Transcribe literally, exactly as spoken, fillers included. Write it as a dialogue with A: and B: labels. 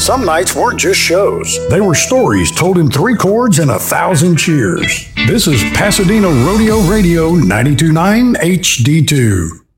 A: Some nights weren't just shows. They were stories told in three chords and a thousand cheers. This is Pasadena Rodeo Radio ninety-two point nine H D two.